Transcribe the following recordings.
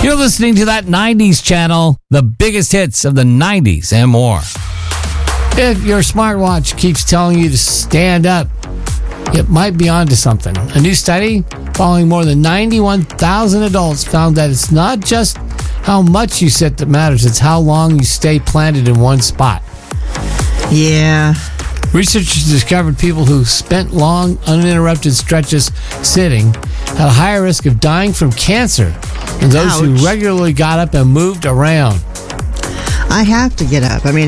You're listening to that 90s channel, the biggest hits of the 90s and more. If your smartwatch keeps telling you to stand up, it might be onto something. A new study following more than 91,000 adults found that it's not just how much you sit that matters, it's how long you stay planted in one spot. Yeah. Researchers discovered people who spent long, uninterrupted stretches sitting had a higher risk of dying from cancer than those who regularly got up and moved around. I have to get up. I mean,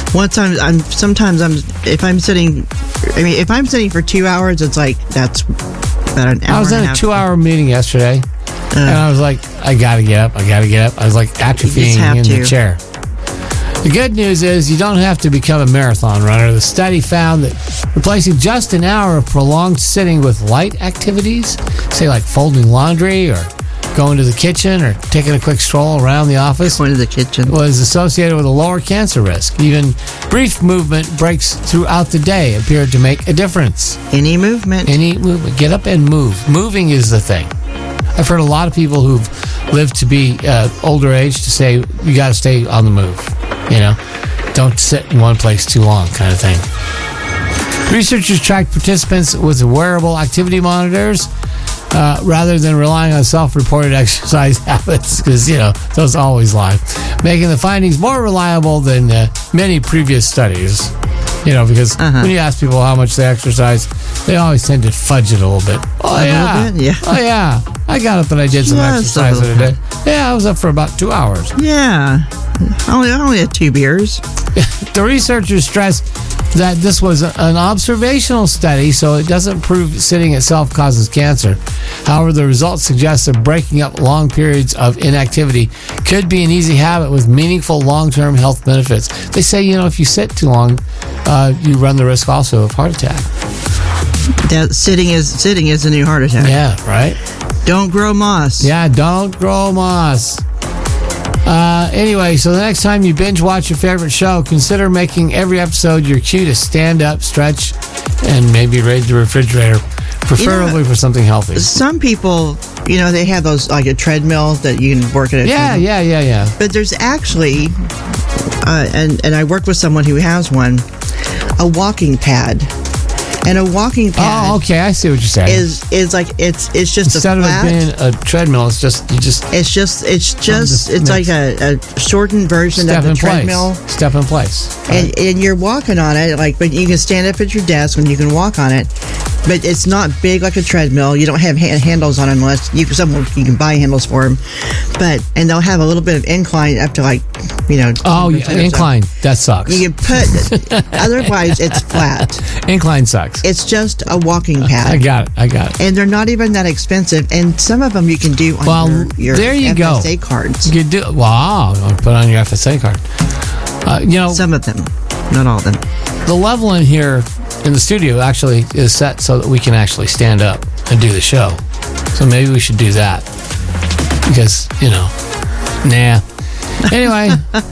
if I'm sitting for 2 hours, it's like, that's about an hour. I was in a 2-hour meeting yesterday, and I was like, I gotta get up. I was like atrophying in the chair. The good news is you don't have to become a marathon runner. The study found that replacing just an hour of prolonged sitting with light activities, say like folding laundry or going to the kitchen or taking a quick stroll around the office, going to the kitchen, was associated with a lower cancer risk. Even brief movement breaks throughout the day appeared to make a difference. Any movement. Get up and move. Moving is the thing. I've heard a lot of people who've lived to be older age to say, you got to stay on the move. You know, don't sit in one place too long, kind of thing. Researchers tracked participants with wearable activity monitors rather than relying on self-reported exercise habits, because, you know, those always lie, making the findings more reliable than many previous studies. You know, because when you ask people how much they exercise, they always tend to fudge it a little bit. Oh, yeah. I got up and I did some exercise in a day. Yeah, I was up for about 2 hours. Yeah. I only had 2 beers. The researchers stressed that this was an observational study, so it doesn't prove sitting itself causes cancer. However, the results suggest that breaking up long periods of inactivity could be an easy habit with meaningful long-term health benefits. They say, you know, if you sit too long, you run the risk also of heart attack. That sitting is a new heart attack. Yeah, right? Don't grow moss. Yeah, don't grow moss. Anyway, so the next time you binge watch your favorite show, consider making every episode your cue to stand up, stretch, and maybe raid the refrigerator, preferably for something healthy. Some people, you know, they have those, like a treadmill that you can work at. Yeah. But there's actually, and I work with someone who has one, a walking pad. And a walking pad. Oh, okay. I see what you're saying. Is like it's just instead a flat, of it being a treadmill, it's like a shortened version of the treadmill. Step in place. And you're walking on it, like, but you can stand up at your desk and you can walk on it. But it's not big like a treadmill. You don't have handles on it unless you can buy handles for them. And they'll have a little bit of incline up to, like, you know. Oh, incline. That sucks. You can put. Otherwise, it's flat. Incline sucks. It's just a walking pad. I got it. And they're not even that expensive. And some of them you can do on your there you FSA cards. You do. Wow. Put on your FSA card. You know, some of them, not all of them. The level in here in the studio actually is set so that we can actually stand up and do the show. So maybe we should do that. Because, you know, nah. Anyway,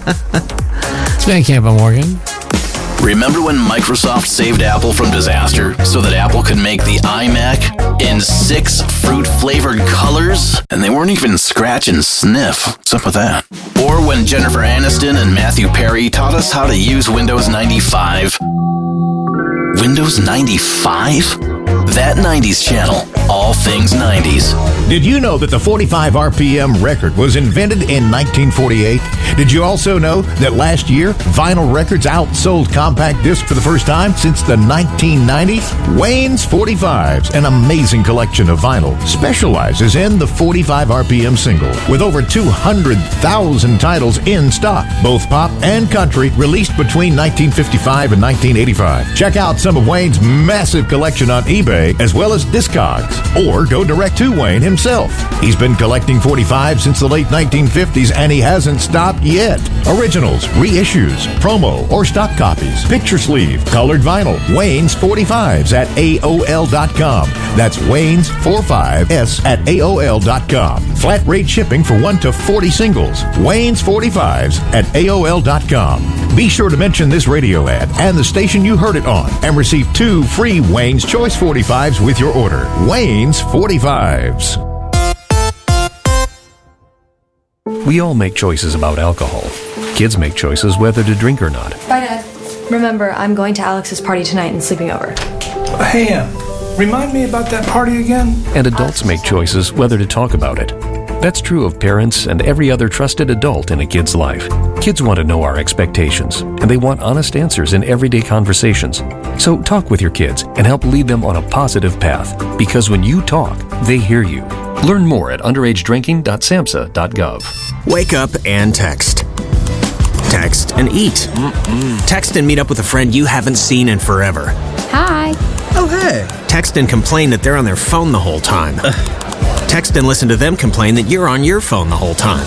it's Van Camp and Morgan. Remember when Microsoft saved Apple from disaster so that Apple could make the iMac in 6 fruit-flavored colors? And they weren't even scratch and sniff. What's up with that? Or when Jennifer Aniston and Matthew Perry taught us how to use Windows 95. Windows 95? That 90s channel. All things 90s. Did you know that the 45 RPM record was invented in 1948? Did you also know that last year, vinyl records outsold compact disc for the first time since the 1990s? Wayne's 45s, an amazing collection of vinyl, specializes in the 45 RPM single with over 200,000 titles in stock, both pop and country, released between 1955 and 1985. Check out some of Wayne's massive collection on eBay as well as Discogs, or go direct to Wayne himself. He's been collecting 45 since the late 1950s and he hasn't stopped yet. Originals, reissues, promo or stock copies, picture sleeve, colored vinyl. Wayne's 45s at AOL.com. That's Wayne's 45s at AOL.com. Flat rate shipping for 1 to 40 singles. Wayne's 45s at AOL.com. Be sure to mention this radio ad and the station you heard it on and receive 2 free Wayne's Choice 45s with your order. Wayne's 45s. We all make choices about alcohol. Kids make choices whether to drink or not. Bye, Dad. Remember, I'm going to Alex's party tonight and sleeping over. Hey, remind me about that party again? And adults make choices whether to talk about it. That's true of parents and every other trusted adult in a kid's life. Kids want to know our expectations, and they want honest answers in everyday conversations. So talk with your kids and help lead them on a positive path, because when you talk, they hear you. Learn more at underagedrinking.samhsa.gov. Wake up and text. Text and eat. Text and meet up with a friend you haven't seen in forever. Hi. Oh, hey. Text and complain that they're on their phone the whole time. Text and listen to them complain that you're on your phone the whole time.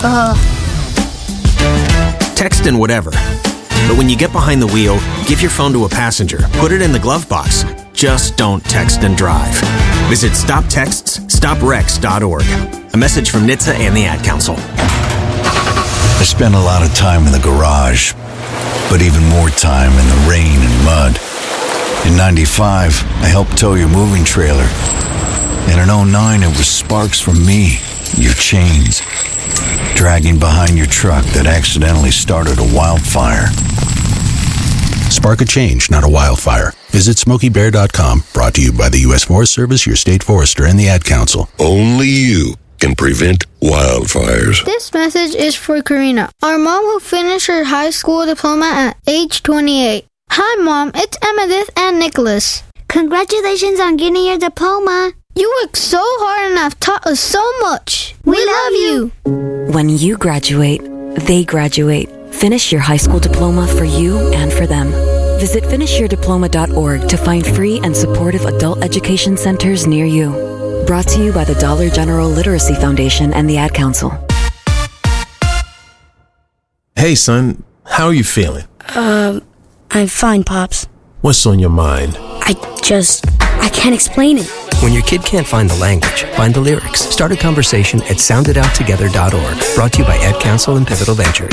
Text and whatever. But when you get behind the wheel, give your phone to a passenger. Put it in the glove box. Just don't text and drive. Visit StopTextsStopWrecks.org. A message from NHTSA and the Ad Council. I spent a lot of time in the garage, but even more time in the rain and mud. In 95, I helped tow your moving trailer. And in 09, it was sparks from me, your chains, dragging behind your truck that accidentally started a wildfire. Spark a change, not a wildfire. Visit SmokeyBear.com, brought to you by the U.S. Forest Service, your state forester, and the Ad Council. Only you can prevent wildfires. This message is for Karina, our mom who finished her high school diploma at age 28. Hi, Mom. It's Emmettith and Nicholas. Congratulations on getting your diploma. You worked so hard and have taught us so much. We love you. When you graduate, they graduate. Finish your high school diploma for you and for them. Visit finishyourdiploma.org to find free and supportive adult education centers near you. Brought to you by the Dollar General Literacy Foundation and the Ad Council. Hey, son. How are you feeling? I'm fine, Pops. What's on your mind? I can't explain it. When your kid can't find the language, find the lyrics. Start a conversation at sounditouttogether.org. Brought to you by Ad Council and Pivotal Ventures.